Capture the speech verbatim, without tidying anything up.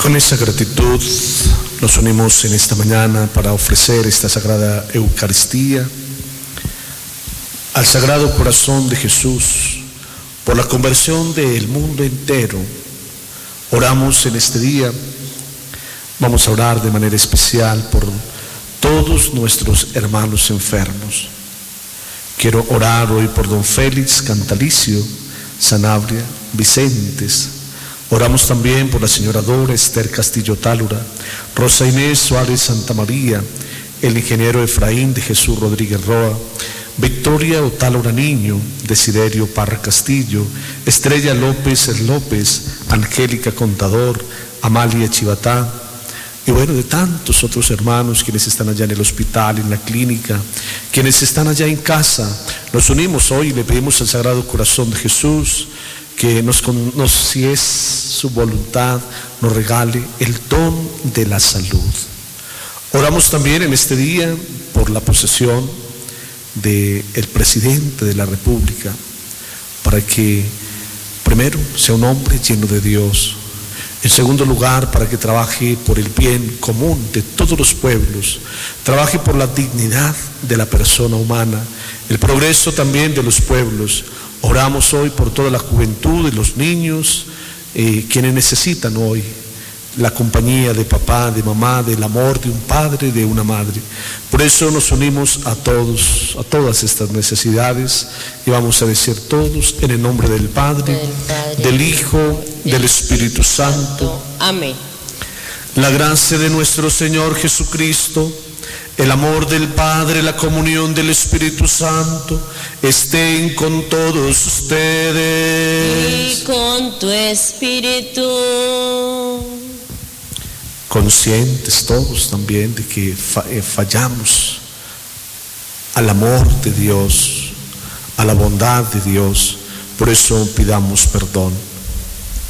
Con esa gratitud nos unimos en esta mañana para ofrecer esta Sagrada Eucaristía al Sagrado Corazón de Jesús por la conversión del mundo entero. Oramos en este día, vamos a orar de manera especial por todos nuestros hermanos enfermos. Quiero orar hoy por don Félix Cantalicio, Sanabria, Vicentes. Oramos también por la señora Dora Esther Castillo Tálura, Rosa Inés Suárez Santa María, el ingeniero Efraín de Jesús Rodríguez Roa, Victoria Otálora Niño, Desiderio Parra Castillo, Estrella López López, Angélica Contador, Amalia Chivatá, y bueno, de tantos otros hermanos quienes están allá en el hospital, en la clínica, quienes están allá en casa. Nos unimos hoy y le pedimos al Sagrado Corazón de Jesús que nos, nos, si es su voluntad, nos regale el don de la salud. Oramos también en este día por la posesión del presidente de la República, para que primero sea un hombre lleno de Dios, en segundo lugar para que trabaje por el bien común de todos los pueblos, trabaje por la dignidad de la persona humana, el progreso también de los pueblos. Oramos hoy por toda la juventud y los niños, eh, quienes necesitan hoy la compañía de papá, de mamá, del amor de un padre, de una madre. Por eso nos unimos a todos, a todas estas necesidades, y vamos a decir todos en el nombre del Padre, del, Padre, del Hijo, del, del Espíritu Santo. Amén. La gracia de nuestro Señor Jesucristo, el amor del Padre, la comunión del Espíritu Santo, estén con todos ustedes. Y con tu espíritu. Conscientes todos también de que fallamos al amor de Dios, a la bondad de Dios. Por eso pidamos perdón.